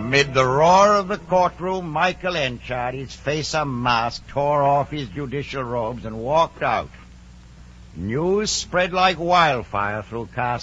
Amid the roar of the courtroom, Michael Enchard, his face a mask, tore off his judicial robes and walked out. News spread like wildfire through Castle